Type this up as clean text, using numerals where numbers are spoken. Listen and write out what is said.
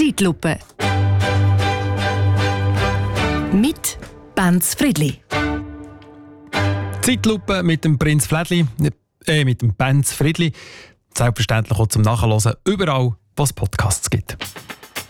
Zeitlupe. Mit Benz Friedli. Zeitlupe mit dem Prinz Flädli, mit dem Benz Friedli. Selbstverständlich auch zum Nachhören, überall, wo es Podcasts gibt.